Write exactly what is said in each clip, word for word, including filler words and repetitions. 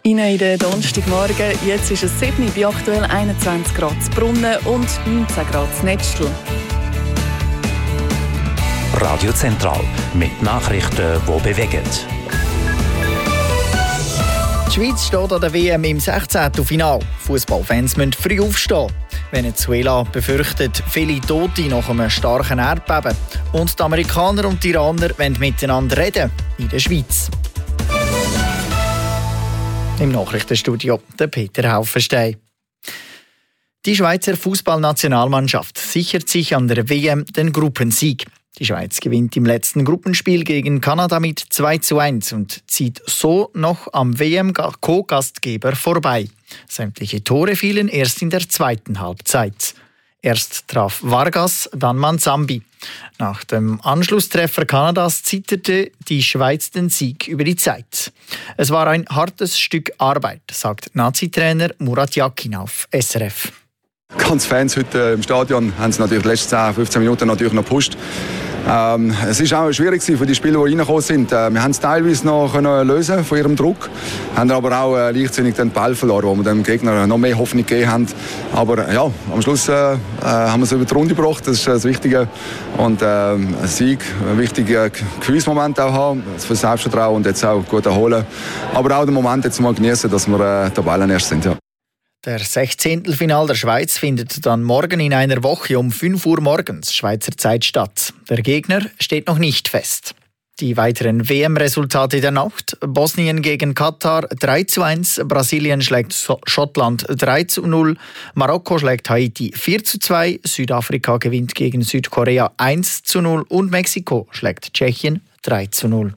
Ihnen in den Donnerstagmorgen. Jetzt ist es sieben bei aktuell einundzwanzig Grad in Brunnen und neunzehn Grad in Netzstel. Radio Zentral mit Nachrichten, die bewegen. Die Schweiz steht an der W M im sechzehnten Finale. Fußballfans müssen früh aufstehen. Venezuela befürchtet viele Tote nach einem starken Erdbeben. Und die Amerikaner und die Iraner wollen miteinander reden in der Schweiz. Im Nachrichtenstudio der Peter Haufenstein. Die Schweizer Fußballnationalmannschaft sichert sich an der W M den Gruppensieg. Die Schweiz gewinnt im letzten Gruppenspiel gegen Kanada mit zwei zu eins und zieht so noch am W M-Co-Gastgeber vorbei. Sämtliche Tore fielen erst in der zweiten Halbzeit. Erst traf Vargas, dann Manzambi. Nach dem Anschlusstreffer Kanadas zitterte die Schweiz den Sieg über die Zeit. Es war ein hartes Stück Arbeit, sagt Nazi-Trainer Murat Yakin auf S R F. Ganz Fans heute im Stadion haben es natürlich die letzten zehn, fünfzehn Minuten natürlich noch gepusht. Ähm, es war auch schwierig für die Spieler, die reingekommen sind. Äh, wir haben es teilweise noch können lösen von ihrem Druck, haben aber auch äh, leichtsinnig den Ball verloren, wo wir dem Gegner noch mehr Hoffnung gegeben haben. Aber ja, am Schluss äh, haben wir es über die Runde gebracht, das ist das Wichtige. Und äh, ein Sieg, ein wichtiger Gefühlsmoment auch haben, für das Selbstvertrauen und jetzt auch gut erholen. Aber auch den Moment jetzt mal genießen, dass wir äh, dabei erst sind. Ja. Der Sechzehntelfinal der Schweiz findet dann morgen in einer Woche um fünf Uhr morgens Schweizer Zeit statt. Der Gegner steht noch nicht fest. Die weiteren W M-Resultate der Nacht: Bosnien gegen Katar drei zu eins, Brasilien schlägt Schottland drei zu null, Marokko schlägt Haiti vier zu zwei, Südafrika gewinnt gegen Südkorea eins zu null und Mexiko schlägt Tschechien drei zu null.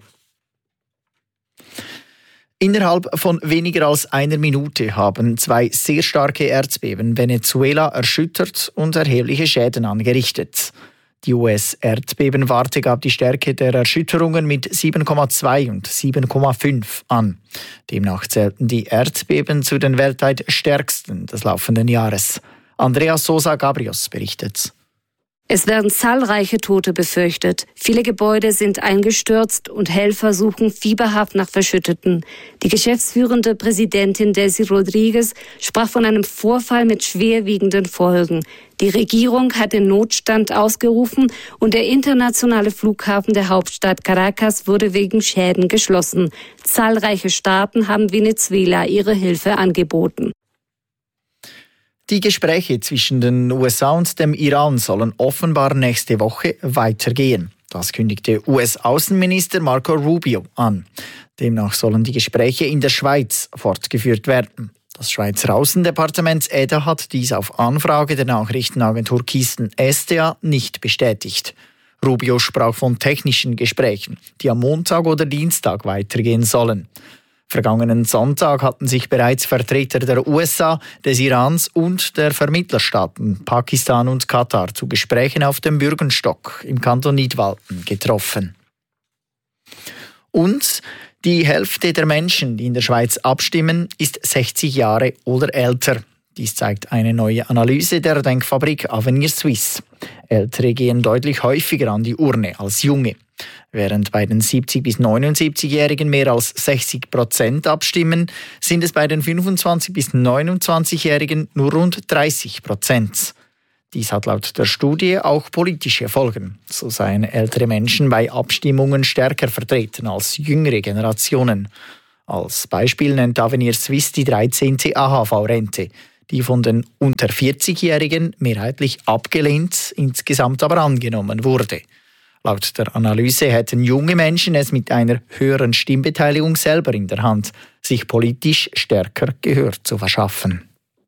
Innerhalb von weniger als einer Minute haben zwei sehr starke Erdbeben Venezuela erschüttert und erhebliche Schäden angerichtet. Die U S-Erdbebenwarte gab die Stärke der Erschütterungen mit sieben Komma zwei und sieben Komma fünf an. Demnach zählten die Erdbeben zu den weltweit stärksten des laufenden Jahres. Andrea Sosa Gabrios berichtet. Es werden zahlreiche Tote befürchtet. Viele Gebäude sind eingestürzt und Helfer suchen fieberhaft nach Verschütteten. Die geschäftsführende Präsidentin Desi Rodriguez sprach von einem Vorfall mit schwerwiegenden Folgen. Die Regierung hat den Notstand ausgerufen und der internationale Flughafen der Hauptstadt Caracas wurde wegen Schäden geschlossen. Zahlreiche Staaten haben Venezuela ihre Hilfe angeboten. Die Gespräche zwischen den U S A und dem Iran sollen offenbar nächste Woche weitergehen. Das kündigte U S-Außenminister Marco Rubio an. Demnach sollen die Gespräche in der Schweiz fortgeführt werden. Das Schweizer Außendepartement E D A hat dies auf Anfrage der Nachrichtenagentur Kisten S D A nicht bestätigt. Rubio sprach von technischen Gesprächen, die am Montag oder Dienstag weitergehen sollen. Vergangenen Sonntag hatten sich bereits Vertreter der U S A, des Irans und der Vermittlerstaaten Pakistan und Katar zu Gesprächen auf dem Bürgenstock im Kanton Nidwalden getroffen. Und die Hälfte der Menschen, die in der Schweiz abstimmen, ist sechzig Jahre oder älter. Dies zeigt eine neue Analyse der Denkfabrik Avenir Suisse. Ältere gehen deutlich häufiger an die Urne als Junge. Während bei den siebzig- bis neunundsiebzigjährigen mehr als sechzig Prozent abstimmen, sind es bei den fünfundzwanzig- bis neunundzwanzigjährigen nur rund dreißig Prozent. Dies hat laut der Studie auch politische Folgen. So seien ältere Menschen bei Abstimmungen stärker vertreten als jüngere Generationen. Als Beispiel nennt Avenir Suisse die dreizehnte A H V-Rente, die von den unter vierzigjährigen mehrheitlich abgelehnt, insgesamt aber angenommen wurde. Laut der Analyse hätten junge Menschen es mit einer höheren Stimmbeteiligung selber in der Hand, sich politisch stärker Gehör zu verschaffen.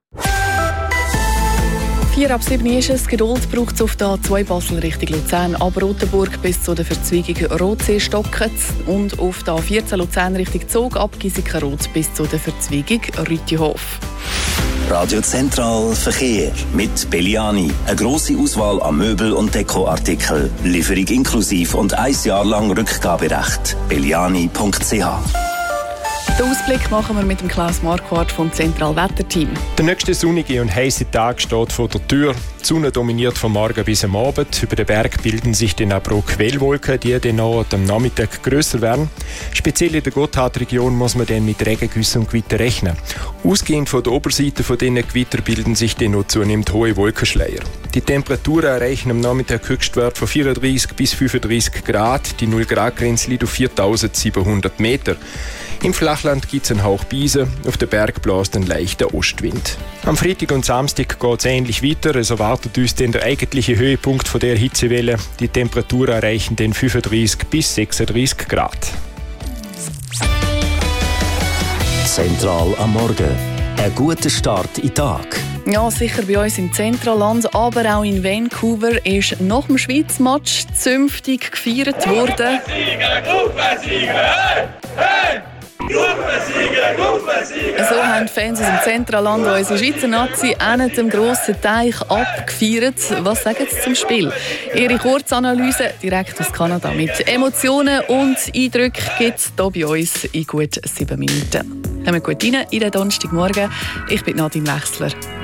Vier ab sieben ist es. Geduld braucht es auf der A zwei Basel Richtung Luzern ab Rotenburg bis zu der Verzweigung Rotsee-Stocketz und auf der A vierzehn Luzern Richtung Zug ab Giesikenroth bis zu der Verzweigung Rütihof. Radio Zentral Verkehr mit Belliani. Eine grosse Auswahl an Möbel- und Dekoartikeln. Lieferung inklusiv und ein Jahr lang Rückgaberecht. belliani punkt c h Den Ausblick machen wir mit dem Klaus Marquardt vom Zentralwetterteam. Der nächste sonnige und heiße Tag steht vor der Tür. Die Sonne dominiert vom Morgen bis am Abend. Über den Berg bilden sich dann aber auch Quellwolken, die dann auch am Nachmittag grösser werden. Speziell in der Gotthardregion muss man dann mit Regengüssen und Gewitter rechnen. Ausgehend von der Oberseite von diesen Gewitter bilden sich dann noch zunehmend hohe Wolkenschleier. Die Temperaturen erreichen am Nachmittag Höchstwert von vierunddreißig bis fünfunddreißig Grad. Die null Grad Grenze liegt auf viertausendsiebenhundert Meter. Im Flachland gibt es einen Hauch Bise, auf den Berg bläst ein leichter Ostwind. Am Freitag und Samstag geht es ähnlich weiter, es erwartet uns dann der eigentliche Höhepunkt von der Hitzewelle. Die Temperaturen erreichen dann fünfunddreißig bis sechsunddreißig Grad. Zentral am Morgen. Ein guter Start in den Tag. Ja, sicher bei uns im Zentralland, aber auch in Vancouver ist nach dem Schweiz-Match zünftig gefeiert worden. So haben die Fans aus dem Zentralland unsere Schweizer Nazi an dem grossen Teich abgefeiert. Was sagen sie zum Spiel? Ihre Kurzanalyse direkt aus Kanada mit Emotionen und Eindrücken gibt es hier bei uns in gut sieben Minuten. Kommen wir gut rein in den Donnerstagmorgen. Ich bin Nadine Wechsler.